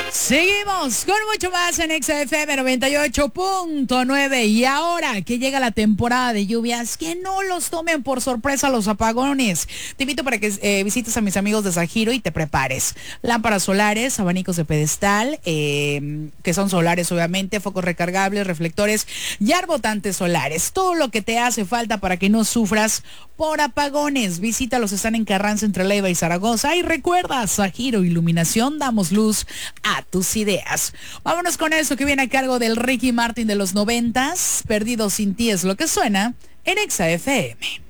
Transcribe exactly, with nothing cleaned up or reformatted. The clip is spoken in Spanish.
Seguimos con mucho más en Exa F M noventa y ocho punto nueve y ahora que llega la temporada de lluvias, que no los tomen por sorpresa los apagones. Te invito para que eh, visites a mis amigos de Sajiro y te prepares. Lámparas solares, abanicos de pedestal, eh, que son solares obviamente, focos recargables, reflectores y arbotantes solares. Todo lo que te hace falta para que no sufras por apagones. Visítalos, están en Carranza entre Leiva y Zaragoza. Y recuerda, Sajiro Iluminación, damos luz a tus ideas. Vámonos con eso que viene a cargo del Ricky Martin de los noventas. Perdido sin ti es lo que suena en Exa F M.